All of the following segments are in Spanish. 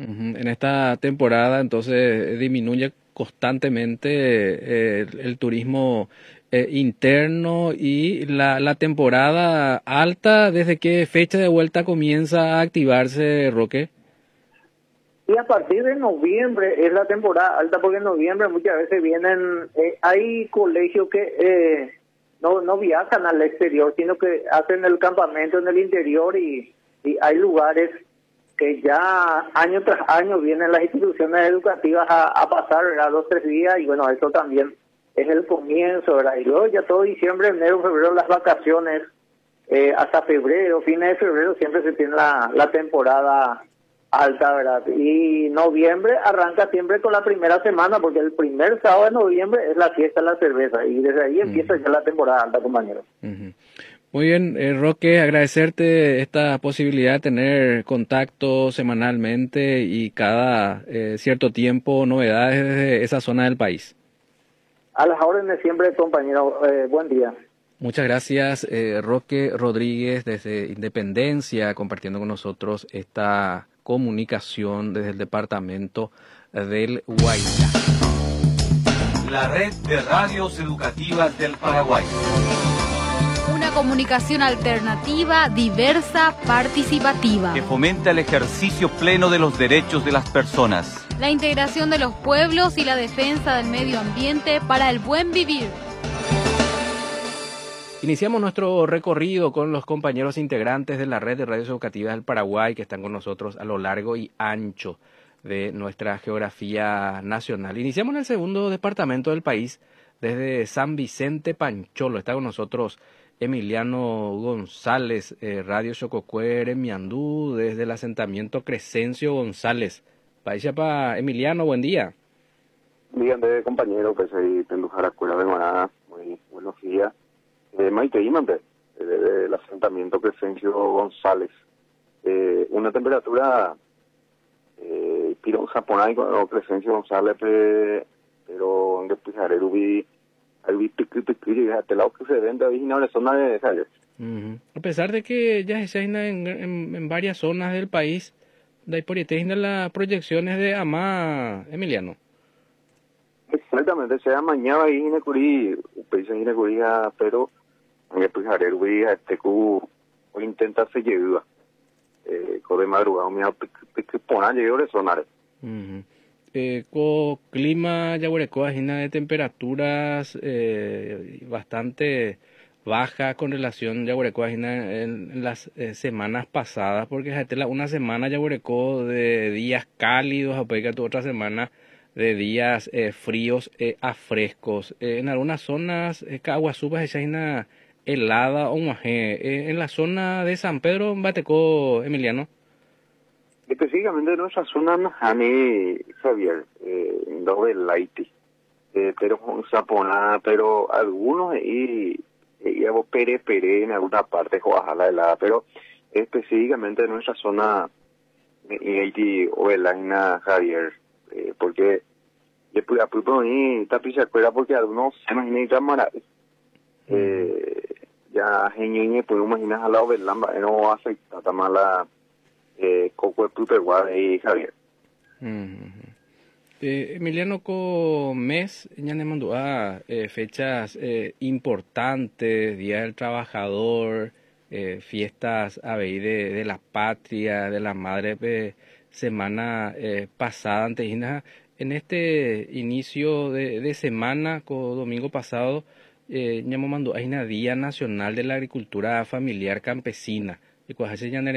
Ujú. En esta temporada, entonces, disminuye constantemente el turismo interno y la temporada alta. ¿Desde qué fecha de vuelta comienza a activarse, Roque? Y a partir de noviembre es la temporada alta, porque en noviembre muchas veces vienen, hay colegios que no viajan al exterior, sino que hacen el campamento en el interior y hay lugares que ya año tras año vienen las instituciones educativas a pasar, ¿verdad? 2 o 3 días, y bueno, eso también es el comienzo, ¿verdad? Y luego ya todo diciembre, enero, febrero, las vacaciones, hasta febrero, fines de febrero, siempre se tiene la temporada alta, ¿verdad? Y noviembre arranca siempre con la primera semana, porque el primer sábado de noviembre es la fiesta de la cerveza, y desde ahí empieza ya la temporada alta, compañero. Ujú. Muy bien, Roque, agradecerte esta posibilidad de tener contacto semanalmente y cada cierto tiempo novedades desde esa zona del país. A las órdenes siempre, compañero. Buen día. Muchas gracias, Roque Rodríguez, desde Independencia, compartiendo con nosotros esta comunicación desde el departamento del Guairá. La red de radios educativas del Paraguay. Una comunicación alternativa, diversa, participativa. Que fomenta el ejercicio pleno de los derechos de las personas. La integración de los pueblos y la defensa del medio ambiente para el buen vivir. Iniciamos nuestro recorrido con los compañeros integrantes de la red de radios educativas del Paraguay que están con nosotros a lo largo y ancho de nuestra geografía nacional. Iniciamos en el segundo departamento del país, desde San Vicente Pancholo. Está con nosotros Emiliano González, Radio Chococuere, en Miandú, desde el asentamiento Crescencio González. Paisapa Emiliano, buen día. Días de compañero, pues ahí tengo la escuela de Manada, muy buenos días. Maite Imante, del asentamiento Crescencio González. Una temperatura, Pirón Zaponay con Crescencio González, pero en Pijaré, vi piqui, hasta lado que se vende ahí en la zona de Jalles. A pesar de que ya se en varias zonas del país, de ahí por ahí las proyecciones de AMA, Emiliano. Exactamente, se mañana ahí en el Curí, pero en Pijaré, vi o intenta se lleva, con de madrugada, mi piqui poner llegó de sonar. Con clima yaguarecoa, de temperaturas bastante baja con relación yaguarecoa en las semanas pasadas, porque una semana yaguarecó de días cálidos, apoya otra semana de días fríos a frescos. En algunas zonas Caguazú es una helada o majé. En la zona de San Pedro, Batecó, Emiliano. Específicamente en nuestra zona, Najani, Javier, no del Laiti, pero con Zaponá, pero algunos y hago Pere en alguna parte, Oaxaca helada, pero específicamente en nuestra zona, en Haití o el Aina, Javier, porque después a punto ni tapiza cuera porque algunos se imaginan maravillas. Ya genio pues imaginas al lado del lamba, no afecta tan mala Coco de y Javier. Emiliano, con mes ya le mandó fechas importantes, Día del Trabajador, fiestas de la patria, de la madre, semana pasada, antes en este inicio de semana, domingo pasado, ya me mandó hay una Día Nacional de la Agricultura Familiar Campesina. Y cuando se llama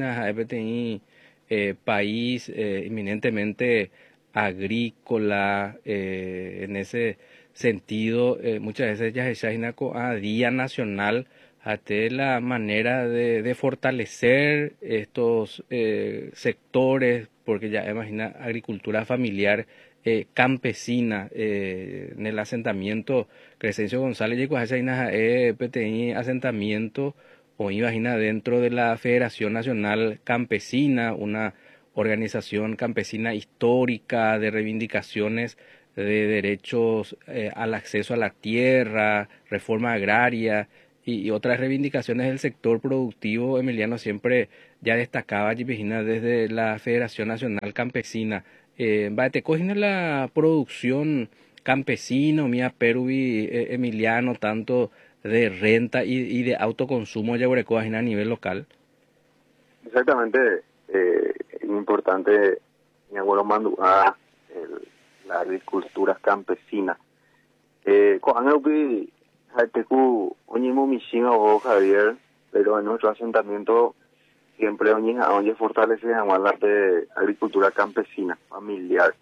país eminentemente agrícola, en ese sentido, muchas veces ya se llama Día Nacional, hasta la manera de fortalecer estos sectores, porque ya imagina agricultura familiar campesina en el asentamiento Crescencio González y cuando se llama asentamiento o imagina dentro de la Federación Nacional Campesina, una organización campesina histórica de reivindicaciones de derechos al acceso a la tierra, reforma agraria y otras reivindicaciones del sector productivo, Emiliano siempre ya destacaba Jipijina desde la Federación Nacional Campesina. Te cogen la producción campesino, mía Peruvi, Emiliano, tanto de renta y de autoconsumo ya a nivel local. Exactamente, es importante, mi abuelo mandó a la agricultura campesina. Con Eupi, Haiteku, Oñimo Michinga o Javier, pero en nuestro asentamiento siempre Oñe fortalece la de agricultura campesina, familiar.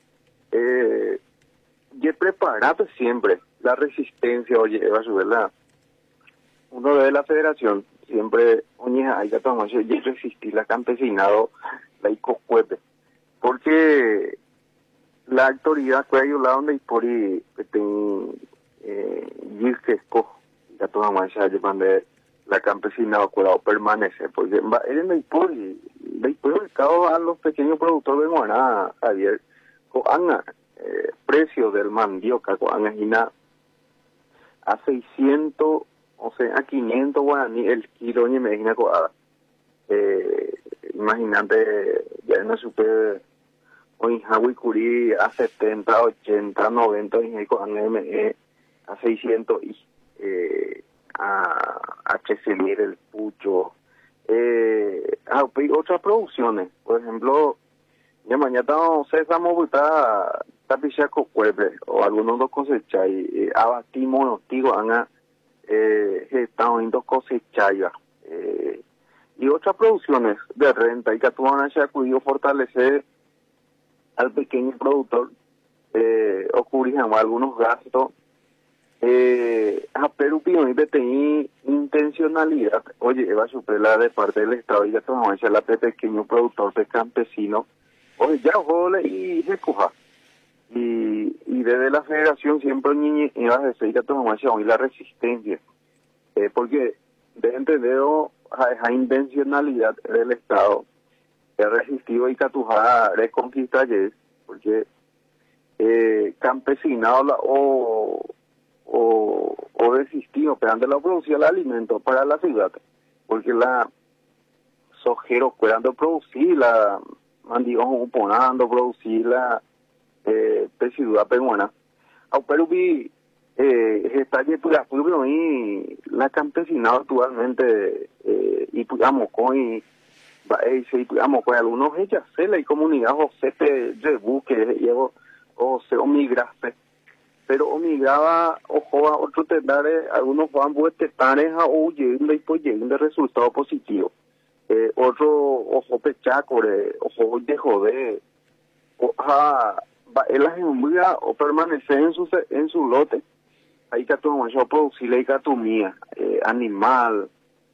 Y preparado siempre la resistencia, oye, va a subir uno de la federación, siempre hay que tomar y resistir la campesinado, la icocuepe, porque la autoridad fue ayudada donde por y yisquesco, ya tomamos ya de la campesinado cuidado permanece, porque él no por y mercado a los pequeños productores de Guaná, Javier, con precio del mandioca, con a 600, o sea, a 500 guaraní el kilo, y me imagino imagínate, ya no supe, o en Hawi Curí a 70, 80, 90, y con a 600 y a Chesemir el pucho. Otras producciones, por ejemplo, ya mañana estamos buscando tapichaco cuebre o algunos dos cosechas y abatimos los tigos estamos viendo cosechar y otras producciones de renta y que tú van a acudir a fortalecer al pequeño productor, ocurrir algunos gastos, pero PTI intencionalidad, oye, va a superar de parte del Estado y ya tú van a la de pequeño productor de campesino, oye, ya jole y recoja. Y desde la federación siempre iba a decir que tomamos hoy la resistencia, porque de entender esa intencionalidad del Estado es resistido y catujar reconquista porque campesinado o desistido, esperando la producción del alimento para la ciudad, porque la sojeros puedan producir la mandigón ponando producir la ciudad peruana, pero está y la campesinada actualmente y pudamos con algunos hechas y comunidad José de buque llevo o se migraste, pero migraba ojo a otro tendare, algunos van tetanes a huyendo y pues llegan de resultado positivo, otro ojo pechacore, ojo de joder, él la o permanecer en su lote, hay que tomar yo producir la hicatomía, animal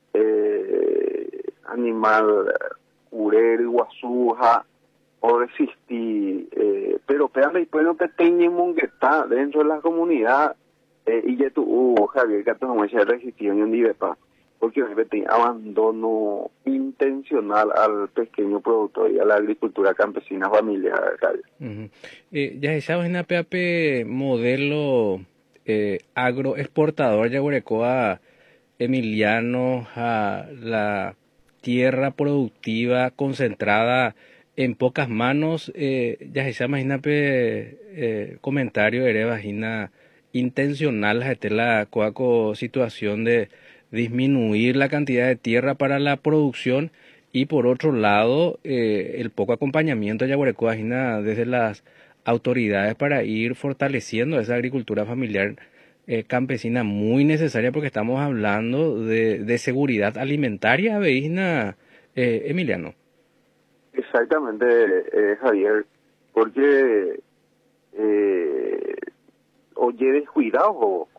curero, iguazuja, o resistir, pero pegan y pues no te tenemos que estar dentro de la comunidad, y ya tú, Javier, que tomamos esa resistión y un día porque abandono intencional al pequeño productor y a la agricultura campesina familiar, Javier. Ya sabes, en APAP modelo agroexportador Yaguarecoa, Emiliano, a la tierra productiva concentrada en pocas manos, ya se llama comentario de vagina intencional de la coaco situación de disminuir la cantidad de tierra para la producción y por otro lado el poco acompañamiento de Yaguarecoa desde las autoridades para ir fortaleciendo esa agricultura familiar campesina muy necesaria porque estamos hablando de seguridad alimentaria, veína Emiliano. Exactamente, Javier, porque oye descuidado,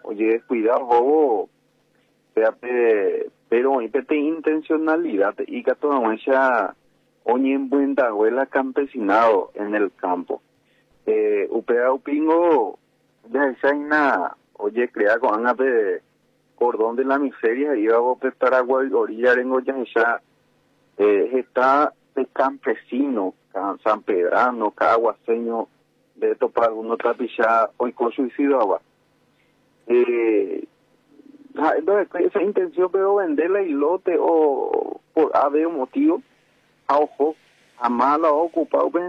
pero intencionalidad y que toda esa oye en buen la campesinado en el campo. Upea upingo ya esa oye crea con de cordón de la miseria iba a prestar agua y orilla en ya esa está de campesino, San Pedrano, Caguaseño, de topar uno trapichá hoy con suicidio agua. Entonces, esa intención, pero venderla y lote o por haber motivo, a ojo, a mala o ocupado,